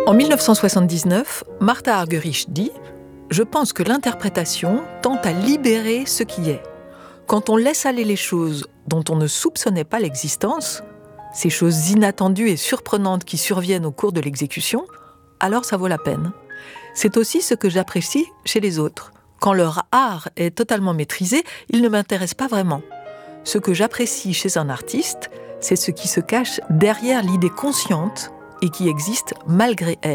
En 1979, Martha Argerich dit « Je pense que l'interprétation tend à libérer ce qui est. Quand on laisse aller les choses dont on ne soupçonnait pas l'existence, ces choses inattendues et surprenantes qui surviennent au cours de l'exécution, alors ça vaut la peine. C'est aussi ce que j'apprécie chez les autres. Quand leur art est totalement maîtrisé, il ne m'intéresse pas vraiment. Ce que j'apprécie chez un artiste, c'est ce qui se cache derrière l'idée consciente et qui existe malgré elle. »